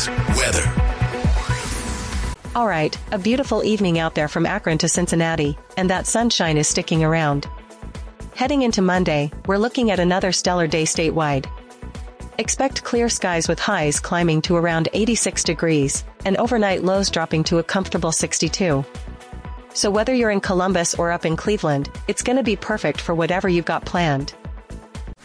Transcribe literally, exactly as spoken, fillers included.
News. Weather. All right, a beautiful evening out there from Akron to Cincinnati, and that sunshine is sticking around. Heading into Monday, we're looking at another stellar day statewide. Expect clear skies with highs climbing to around eighty-six degrees, and overnight lows dropping to a comfortable sixty-two. So whether you're in Columbus or up in Cleveland, it's gonna be perfect for whatever you've got planned.